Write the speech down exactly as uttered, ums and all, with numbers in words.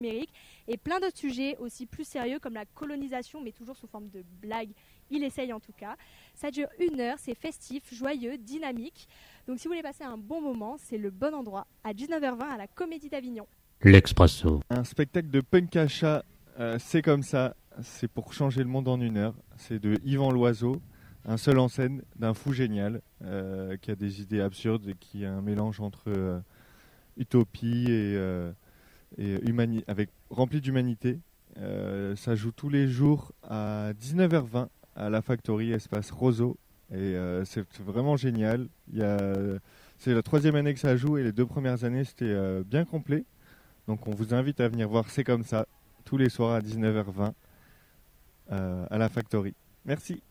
numérique et plein d'autres sujets aussi plus sérieux comme la colonisation, mais toujours sous forme de blague. Il essaye en tout cas. Ça dure une heure, c'est festif, joyeux, dynamique. Donc si vous voulez passer un bon moment, c'est le bon endroit à dix-neuf heures vingt à la Comédie d'Avignon. L'Expresso. Un spectacle de punk à chat, euh, c'est comme ça. C'est pour changer le monde en une heure. C'est de Yvan Loiseau, un seul en scène d'un fou génial euh, qui a des idées absurdes et qui a un mélange entre euh, utopie et, euh, et humani- avec rempli d'humanité. Euh, ça joue tous les jours à dix-neuf heures vingt à la Factory, espace Roseau. Et euh, c'est vraiment génial. Il y a, c'est la troisième année que ça joue et les deux premières années c'était euh, bien complet. Donc on vous invite à venir voir C'est comme ça tous les soirs à dix-neuf heures vingt euh, à la Factory. Merci.